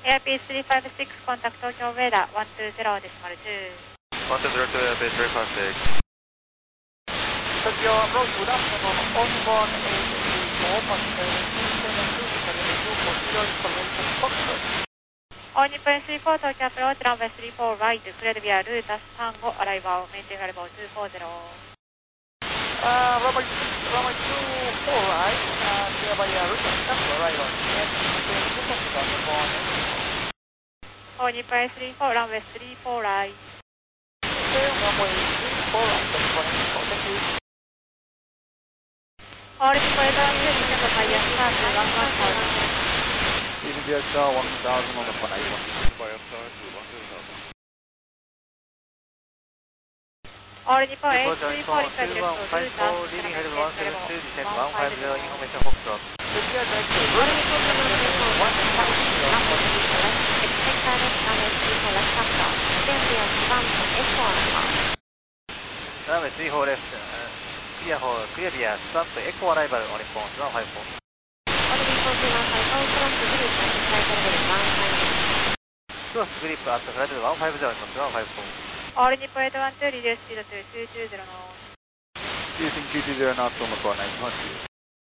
AIP356 contact Tokyo Weather 120.2. 120 AIP356. Tokyo approach, good afternoon. Onboard AIP4, passenger 27 information Foxtrot. All Nippon 34 Tokyo approach, runway 34 right, cleared via route as Tango, arrival, maintain arrival 240. Runway 24 right, clear by route as Tango, arrival, All Nippon 34, runway 34 right. Okay, runway 34 right, thank you. All Nippon 34, fire start, 11000. India Star 1000 on the 181. Fire star to 12000. All Nippon 834, request to 2154, leading head of 172, descend 150, information Foxtrot. India direct to All Nippon 150, expect direct runway 34 left after, then via Japan to Echo Alpha. Runway 34 left, clear via Japan to Echo arrival on Nippon 154. Cross grip at flight 150 on 154. All Nippon 812, reduce speed to 220 knots. Using 220 knots on the 491.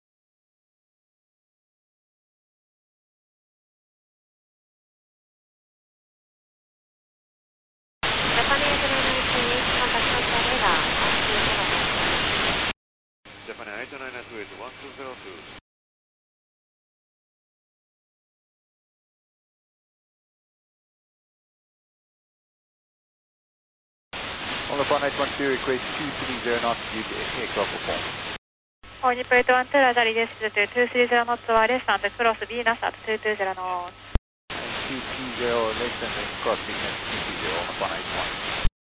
Japan 898 1202. On the 1812, request 230 knots due to aircraft perform. All Nippon 812, radar reduce speed to 230 knots wireless and cross Venus at 220 knots. 220 less than cross Venus 220 on the 181.